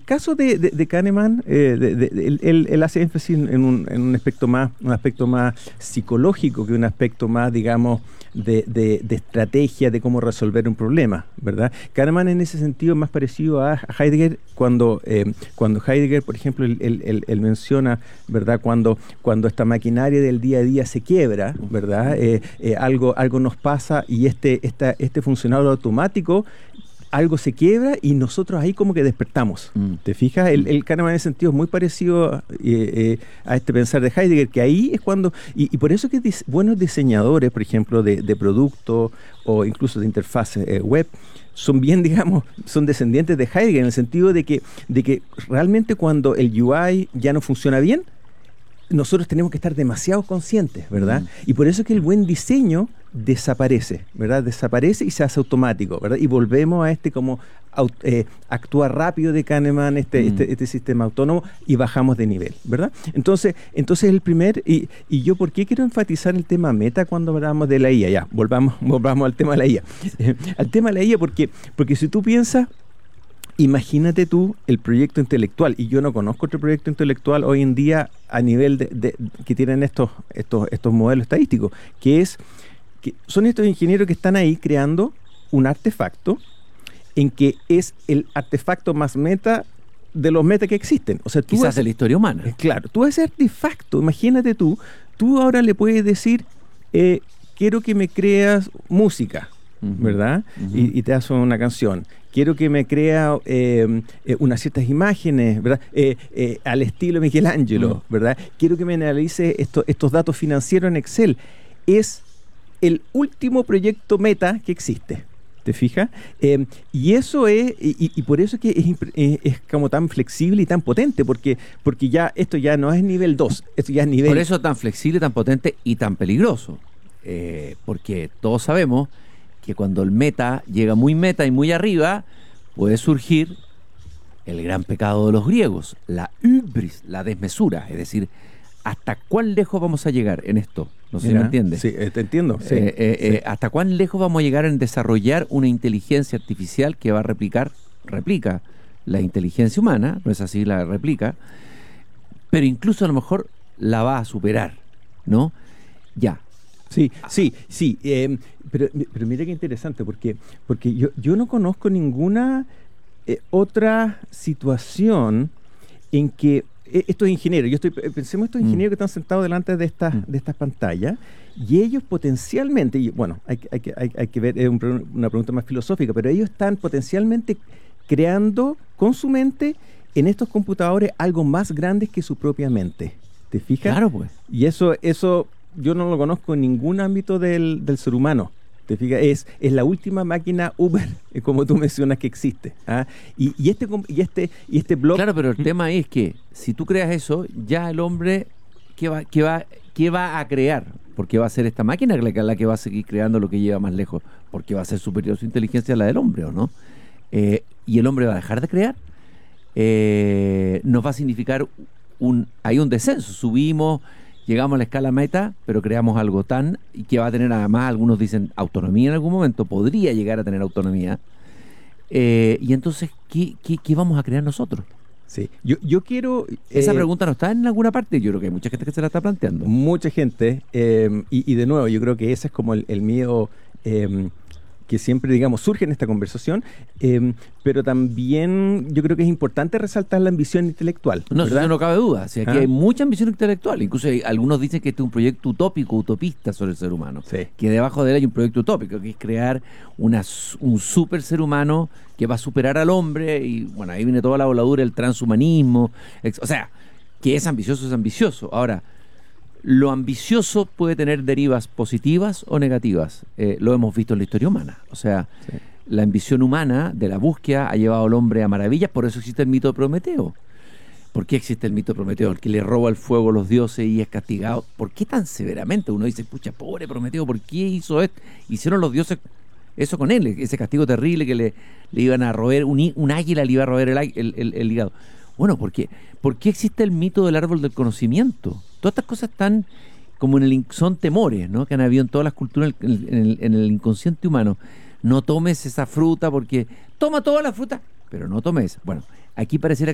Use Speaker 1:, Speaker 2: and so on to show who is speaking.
Speaker 1: caso de Kahneman, él hace énfasis en un aspecto más psicológico que un aspecto más, digamos, de estrategia de cómo resolver un problema, ¿verdad? Kahneman en ese sentido es más parecido a Heidegger cuando Heidegger, por ejemplo, él menciona, ¿verdad? Cuando esta maquinaria del día a día se quiebra, ¿verdad? Algo nos pasa y este funcionario automático, algo se quiebra y nosotros ahí como que despertamos. ¿Te fijas? El Kahneman en ese sentido es muy parecido a este pensar de Heidegger, que ahí es cuando... Y por eso que buenos diseñadores, por ejemplo, de productos o incluso de interfaces web, son bien, digamos, son descendientes de Heidegger, en el sentido de que realmente cuando el UI ya no funciona bien, nosotros tenemos que estar demasiado conscientes, ¿verdad? Y por eso es que el buen diseño desaparece, ¿verdad? Desaparece y se hace automático, ¿verdad? Y volvemos a como actuar rápido de Kahneman, este sistema autónomo, y bajamos de nivel, ¿verdad? Entonces el primer, y yo, ¿por qué quiero enfatizar el tema meta cuando hablamos de la IA? Ya, volvamos al tema de la IA. Al tema de la IA, porque si tú piensas, imagínate tú el proyecto intelectual, y yo no conozco otro proyecto intelectual hoy en día a nivel que tienen estos modelos estadísticos, que son estos ingenieros que están ahí creando un artefacto en que es el artefacto más meta de los meta que existen. O sea,
Speaker 2: quizás de la historia humana.
Speaker 1: Claro, tú a ese artefacto, imagínate tú ahora le puedes decir, quiero que me creas música, ¿verdad? Y te hace una canción. Quiero que me crea unas ciertas imágenes, ¿verdad? Al estilo Michelangelo, ¿verdad? Quiero que me analice estos datos financieros en Excel. Es el último proyecto meta que existe. ¿Te fijas? Y eso es, y por eso es que es como tan flexible y tan potente, porque ya esto ya no es nivel 2, esto ya es nivel...
Speaker 2: Por eso tan flexible, tan potente y tan peligroso. Porque todos sabemos que cuando el meta llega muy meta y muy arriba, puede surgir el gran pecado de los griegos, la hubris, la desmesura, es decir, ¿hasta cuán lejos vamos a llegar en esto? No sé si me entiendes.
Speaker 1: Sí, te entiendo. Sí,
Speaker 2: sí. ¿Hasta cuán lejos vamos a llegar en desarrollar una inteligencia artificial que va a replica la inteligencia humana, no es así, la replica, pero incluso a lo mejor la va a superar, ¿no? Ya.
Speaker 1: Sí. Pero mira qué interesante, porque yo no conozco ninguna otra situación en que estos ingenieros, pensemos estos ingenieros que están sentados delante de estas pantallas, y ellos potencialmente, y bueno, hay que ver, es una pregunta más filosófica, pero ellos están potencialmente creando con su mente en estos computadores algo más grande que su propia mente. ¿Te fijas?
Speaker 2: Claro, pues.
Speaker 1: Y eso yo no lo conozco en ningún ámbito del ser humano. ¿Te fijas? Es la última máquina Uber, como tú mencionas, que existe. ¿Ah? Y este blog...
Speaker 2: Claro, pero el tema es que si tú creas eso, ya el hombre, ¿qué va a crear? Porque va a ser esta máquina la que va a seguir creando lo que lleva más lejos, porque va a ser superior su inteligencia a la del hombre, ¿o no? Y el hombre va a dejar de crear. Nos va a significar un descenso. Subimos, llegamos a la escala meta, pero creamos algo y que va a tener, además, algunos dicen autonomía en algún momento, podría llegar a tener autonomía. Y entonces, ¿qué vamos a crear nosotros?
Speaker 1: Sí, yo quiero...
Speaker 2: Esa pregunta no está en alguna parte. Yo creo que hay mucha gente que se la está planteando.
Speaker 1: Mucha gente, y de nuevo, yo creo que ese es como el miedo que siempre, digamos, surge en esta conversación, pero también yo creo que es importante resaltar la ambición intelectual.
Speaker 2: No, eso no cabe duda. Si aquí hay mucha ambición intelectual. Incluso algunos dicen que este es un proyecto utópico, utopista sobre el ser humano.
Speaker 1: Sí.
Speaker 2: Que debajo de él hay un proyecto utópico, que es crear un super ser humano que va a superar al hombre. Y bueno, ahí viene toda la voladura, el transhumanismo. O sea, que es ambicioso. Ahora, lo ambicioso puede tener derivas positivas o negativas. Lo hemos visto en la historia humana. O sea, sí, la ambición humana de la búsqueda ha llevado al hombre a maravillas. Por eso existe el mito de Prometeo. ¿Por qué existe el mito de Prometeo? El que le roba el fuego a los dioses y es castigado. ¿Por qué tan severamente? Uno dice, pucha, pobre Prometeo, ¿por qué hizo esto? Hicieron los dioses eso con él, ese castigo terrible que le iban a roer, un águila le iba a roer el hígado. Bueno, ¿por qué existe el mito del árbol del conocimiento? Todas estas cosas están como son temores, ¿no? Que han habido en todas las culturas, en el inconsciente humano. No tomes esa fruta porque... Toma toda la fruta, pero no tomes. Bueno, aquí pareciera